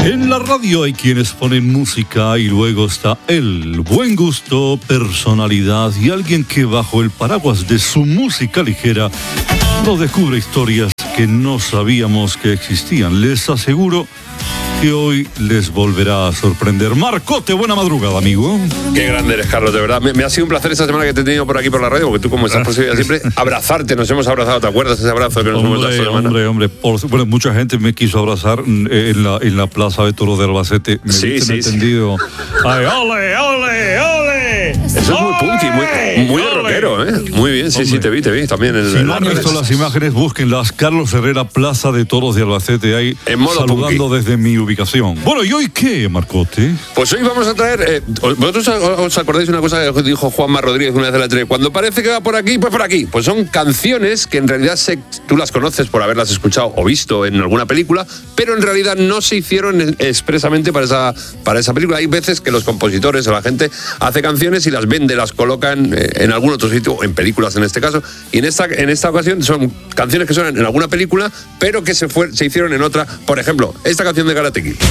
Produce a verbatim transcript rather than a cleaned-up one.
En la radio hay quienes ponen música y luego está el buen gusto, personalidad y alguien que bajo el paraguas de su música ligera nos descubre historias que no sabíamos que existían. Les aseguro que hoy les volverá a sorprender. Marcote, buena madrugada, amigo. Qué grande eres, Carlos, de verdad. Me, me ha sido un placer esta semana que te he tenido por aquí por la radio, porque tú, como estás posible siempre, abrazarte. Nos hemos abrazado, ¿te acuerdas ese abrazo que nos hombre, hemos dado esta semana? Hombre, hombre, por, bueno, mucha gente me quiso abrazar en la, en la plaza de Toros de Albacete. Me sí, sí, entendido. Ay, ole, ole, ole. Eso es muy punky, muy, muy de rockero, ¿eh? Muy bien, sí, hombre. Sí, te vi, te vi también. En, si en no han visto las imágenes, búsquenlas. Carlos Herrera, Plaza de Toros de Albacete, ahí saludando punky desde mi ubicación. Bueno, ¿y hoy qué, Marcote? Pues hoy vamos a traer... Eh, ¿Vosotros os acordáis una cosa que dijo Juanma Rodríguez una vez en la tele? Cuando parece que va por aquí, pues por aquí. Pues son canciones que en realidad se, tú las conoces por haberlas escuchado o visto en alguna película, pero en realidad no se hicieron expresamente para esa, para esa película. Hay veces que los compositores o la gente hace canciones y las vende, las colocan en algún otro sitio, en películas en este caso, y en esta, en esta ocasión son canciones que suenan en alguna película, pero que se, fue, se hicieron en otra. Por ejemplo, esta canción de Karate Kid.